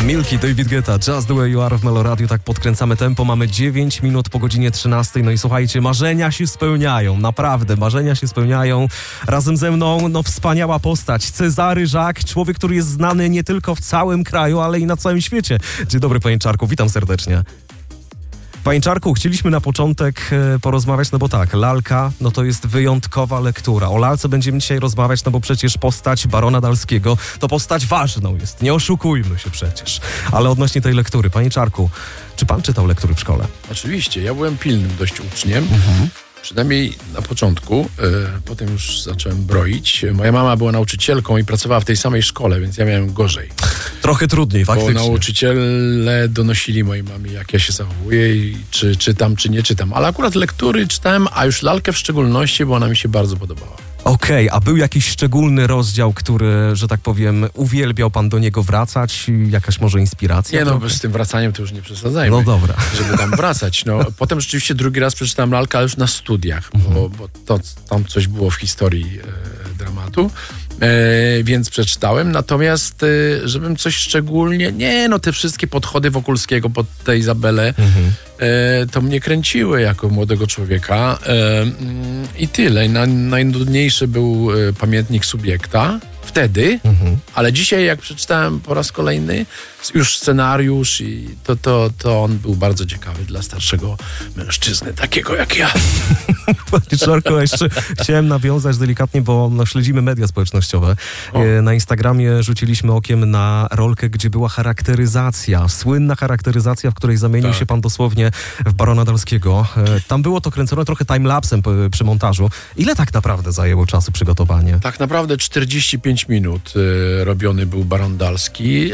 Milky, David Guetta, Just the Way You Are w Meloradiu. Tak podkręcamy tempo, mamy 9 minut po godzinie 13. No i słuchajcie, marzenia się spełniają, naprawdę, marzenia się spełniają. Razem ze mną, wspaniała postać, Cezary Żak, człowiek, który jest znany nie tylko w całym kraju, ale i na całym świecie. Dzień dobry, panie Czarku, witam serdecznie. Panie Czarku, chcieliśmy na początek porozmawiać, bo tak, lalka, to jest wyjątkowa lektura. O lalce będziemy dzisiaj rozmawiać, bo przecież postać barona Dalskiego to postać ważną jest, nie oszukujmy się przecież. Ale odnośnie tej lektury, panie Czarku, czy pan czytał lektury w szkole? Oczywiście, ja byłem pilnym dość uczniem. Przynajmniej na początku, potem już zacząłem broić. Moja mama była nauczycielką i pracowała w tej samej szkole, więc ja miałem gorzej. Trochę trudniej, faktycznie. Bo nauczyciele donosili mojej mamie, jak ja się zachowuję i czy czytam, czy nie czytam. Ale akurat lektury czytałem, a już lalkę w szczególności, bo ona mi się bardzo podobała. Okej, a był jakiś szczególny rozdział, który, że tak powiem, uwielbiał pan do niego wracać? Jakaś może inspiracja? Nie, z tym wracaniem to już nie przesadzajmy. No dobra. Żeby tam wracać. Potem rzeczywiście drugi raz przeczytałem lalkę, ale już na studiach, bo tam coś było w historii dramatu. Więc przeczytałem, natomiast żebym coś szczególnie, te wszystkie podchody Wokulskiego pod tę Izabelę, to mnie kręciły jako młodego człowieka i tyle. Najnudniejszy był Pamiętnik Subiekta wtedy, ale dzisiaj jak przeczytałem po raz kolejny już scenariusz i to on był bardzo ciekawy dla starszego mężczyzny, takiego jak ja. Panie Czarku, jeszcze chciałem nawiązać delikatnie, bo śledzimy media społecznościowe. Na Instagramie rzuciliśmy okiem na rolkę, gdzie była charakteryzacja, słynna charakteryzacja, w której zamienił się pan dosłownie w barona Dalskiego. Tam było to kręcone trochę timelapsem przy montażu. Ile tak naprawdę zajęło czasu przygotowanie? Tak naprawdę 45 minut robiony był baron Dalski.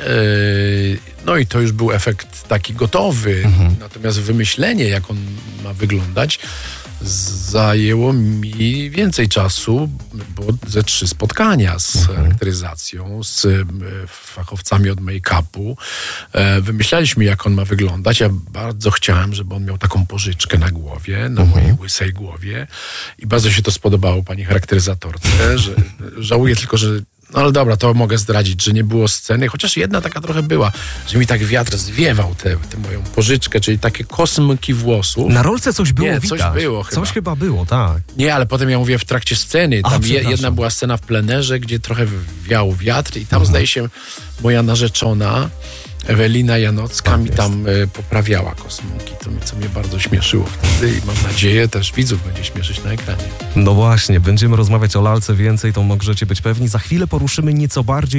I to już był efekt taki gotowy. Natomiast wymyślenie, jak on ma wyglądać, zajęło mi więcej czasu, bo ze 3 spotkania z charakteryzacją, z fachowcami od make-upu. Wymyślaliśmy, jak on ma wyglądać. Ja bardzo chciałem, żeby on miał taką pożyczkę na głowie, na mojej łysej głowie. I bardzo się to spodobało pani charakteryzatorce. Że żałuję tylko, że ale dobra, to mogę zdradzić, że nie było sceny, chociaż jedna taka trochę była, że mi tak wiatr zwiewał tę moją pożyczkę, czyli takie kosmyki włosów. Na rolce coś było widać. Coś było chyba. Coś chyba było, tak. Nie, ale potem ja mówię w trakcie sceny. Tam jedna była scena w plenerze, gdzie trochę wiał wiatr i tam zdaje się moja narzeczona Ewelina Janocka mi tam poprawiała kosmyki, co mnie bardzo śmieszyło wtedy i mam nadzieję też widzów będzie śmieszyć na ekranie. No właśnie, będziemy rozmawiać o lalce więcej, to możecie być pewni. Za chwilę poruszymy nieco bardziej